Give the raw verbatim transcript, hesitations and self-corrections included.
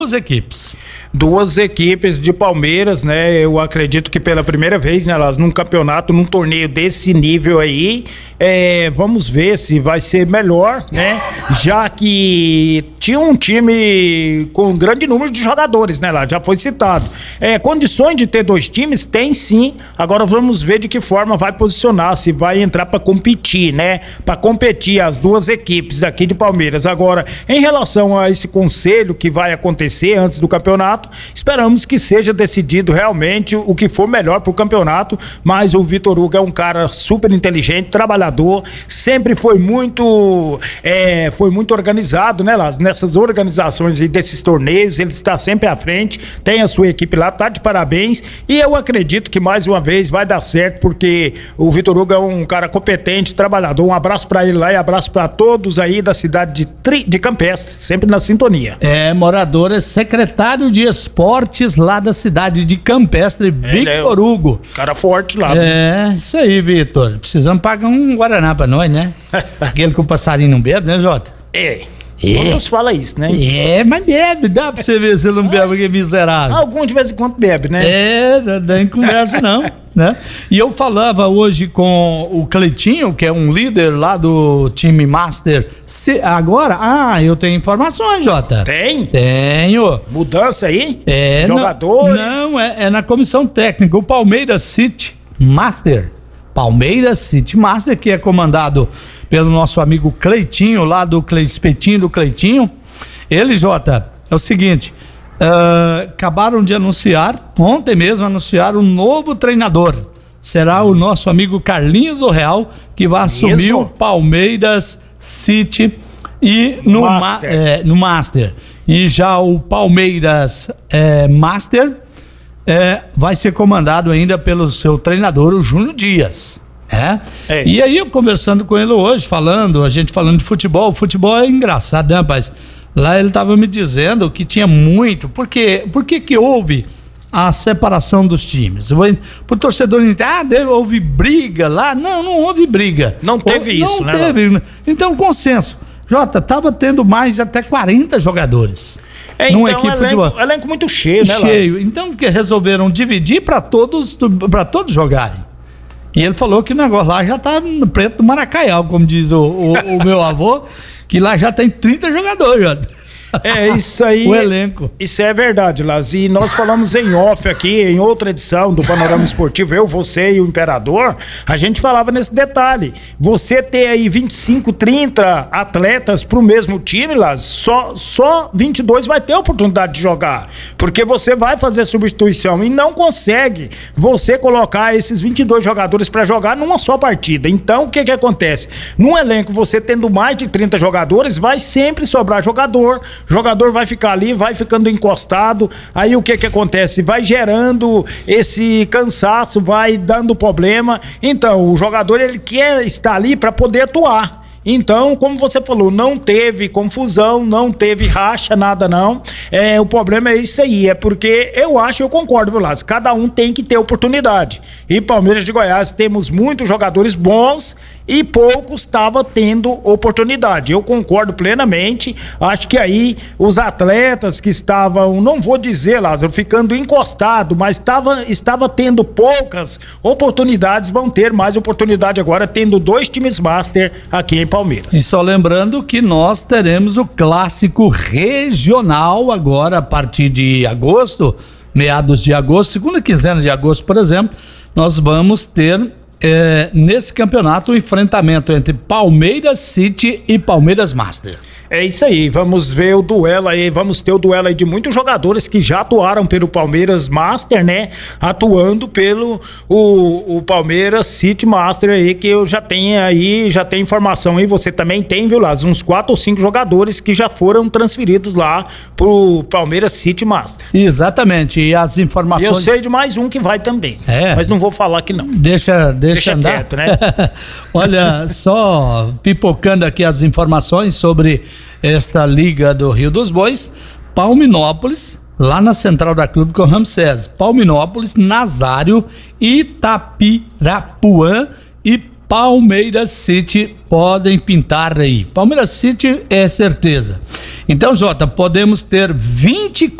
duas equipes. Duas equipes de Palmeiras, né? Eu acredito que pela primeira vez, né, elas num campeonato, num torneio desse nível aí, é, vamos ver se vai ser melhor, né? Já que tinha um time com um grande número de jogadores, né? Lá já foi citado. É, condições de ter dois times tem sim. Agora vamos ver de que forma vai posicionar, se vai entrar para competir, né? Para competir as duas equipes aqui de Palmeiras. Agora, em relação a esse conselho que vai acontecer antes do campeonato, esperamos que seja decidido realmente o que for melhor para o campeonato, mas o Vitor Hugo é um cara super inteligente, trabalhador, sempre foi muito é, foi muito organizado, né, Lázaro? Nessas organizações e desses torneios, ele está sempre à frente, tem a sua equipe lá, tá de parabéns, e eu acredito que mais uma vez vai dar certo, porque o Vitor Hugo é um cara competente, trabalhador. Um abraço para ele lá e abraço para todos aí da cidade de, Tri, de Campestre, sempre na sintonia. É, morador, é secretário de esportes lá da cidade de Campestre, Vitor é Hugo. Cara forte lá. É, isso aí, Vitor. Precisamos pagar um Guaraná pra nós, né? Aquele que o passarinho não bebe, né, Jota? É. Muitos falam isso, né? É, mas bebe, dá pra você ver se ele não bebe, que é miserável. Algum de vez em quando bebe, né? É, não tem conversa não, né? E eu falava hoje com o Cleitinho, que é um líder lá do time Master. Se, agora, ah, eu tenho informações, Jota. Tem? Tenho. Mudança aí? É. Jogadores? Não, não é, é na comissão técnica, o Palmeiras City Master. Palmeiras City Master, que é comandado pelo nosso amigo Cleitinho, lá do Cle... Espetinho do Cleitinho. Ele, Jota, é o seguinte, uh, acabaram de anunciar, ontem mesmo anunciaram um novo treinador. Será o nosso amigo Carlinhos do Real, que vai assumir mesmo? O Palmeiras City e no Master. Ma... É, no Master. E já o Palmeiras é, Master é, vai ser comandado ainda pelo seu treinador, o Júnior Dias. É? É. E aí eu conversando com ele hoje, falando, a gente falando de futebol, futebol é engraçado, né, rapaz? Lá ele tava me dizendo que tinha muito, porque, por que que houve a separação dos times? Pro torcedor, ah, houve briga lá? Não, não houve briga. Não teve não isso, teve. né? Então, consenso. Jota, tava tendo mais até quarenta jogadores. É, então, equipe elenco, futebol. Elenco muito cheio, né, Cheio. Lázaro? Então, que resolveram dividir para todos, para todos jogarem. E ele falou que o negócio lá já tá no preto do Maracaial, como diz o, o, o meu avô, que lá já tem trinta jogadores, já. É, isso aí. O elenco. Isso é verdade, Laz. E nós falamos em off aqui, em outra edição do Panorama Esportivo, eu, você e o Imperador, a gente falava nesse detalhe. Você ter aí vinte e cinco, trinta atletas pro mesmo time, Laz, só, só vinte e dois vai ter oportunidade de jogar. Porque você vai fazer substituição e não consegue você colocar esses vinte e dois jogadores para jogar numa só partida. Então, o que que acontece? Num elenco, você tendo mais de trinta jogadores, vai sempre sobrar jogador. Jogador vai ficar ali, vai ficando encostado, aí o que que acontece? Vai gerando esse cansaço, vai dando problema. Então, o jogador, ele quer estar ali para poder atuar. Então, como você falou, não teve confusão, não teve racha, nada não. É, o problema é isso aí, é porque eu acho, eu concordo, viu, Lázaro? Cada um tem que ter oportunidade. E Palmeiras de Goiás temos muitos jogadores bons e poucos estavam tendo oportunidade. Eu concordo plenamente. Acho que aí os atletas que estavam, não vou dizer, Lázaro, ficando encostado, mas estava, estava tendo poucas oportunidades, vão ter mais oportunidade agora, tendo dois times master aqui em Palmeiras. E só lembrando que nós teremos o clássico regional agora a partir de agosto, meados de agosto, segunda quinzena de agosto, por exemplo, nós vamos ter É, nesse campeonato o enfrentamento entre Palmeiras City e Palmeiras Master. É isso aí, vamos ver o duelo aí, vamos ter o duelo aí de muitos jogadores que já atuaram pelo Palmeiras Master, né? Atuando pelo o, o Palmeiras City Master aí, que eu já tenho aí, já tem informação aí, você também tem, viu, Lázaro? Uns quatro ou cinco jogadores que já foram transferidos lá pro Palmeiras City Master. Exatamente, e as informações... Eu sei de mais um que vai também, é. Mas não vou falar que não. Deixa, deixa, deixa andar. Quieto, né? Olha, só pipocando aqui as informações sobre esta Liga do Rio dos Bois, Palminópolis, lá na central da Clube com Ramsés, Palminópolis, Nazário, Itapirapuã e Palmeiras City podem pintar aí. Palmeiras City é certeza. Então, Jota, podemos ter vinte e